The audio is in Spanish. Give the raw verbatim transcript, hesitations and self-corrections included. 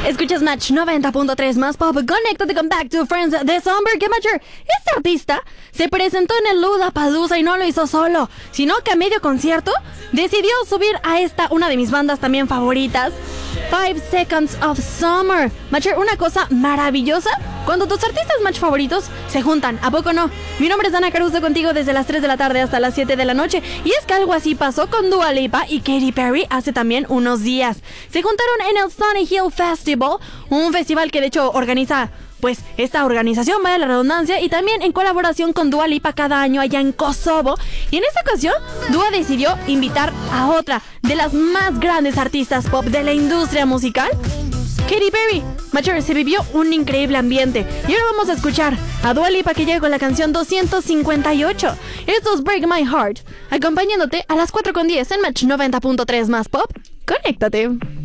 Escuchas Match noventa punto tres más pop. Conéctate con Back to Friends de Summer. Que Matcher, este artista se presentó en el Lollapalooza y no lo hizo solo, sino que a medio concierto decidió subir a esta, una de mis bandas también favoritas, Five Seconds of Summer. Matcher, una cosa maravillosa cuando tus artistas match favoritos se juntan, ¿a poco no? Mi nombre es Dana Caruso, contigo desde las tres de la tarde hasta las siete de la noche. Y es que algo así pasó con Dua Lipa y Katy Perry hace también unos días. Se juntaron en el Sunny Hill Festival, un festival que de hecho organiza, pues, esta organización, vaya la redundancia, y también en colaboración con Dua Lipa cada año allá en Kosovo. Y en esta ocasión, Dua decidió invitar a otra de las más grandes artistas pop de la industria musical, Katy Perry. Matcher, se vivió un increíble ambiente. Y ahora vamos a escuchar a Dua Lipa, que llega con la canción doscientos cincuenta y ocho. Esto es Break My Heart, acompañándote a las cuatro con diez en Match noventa punto tres más pop. Conéctate.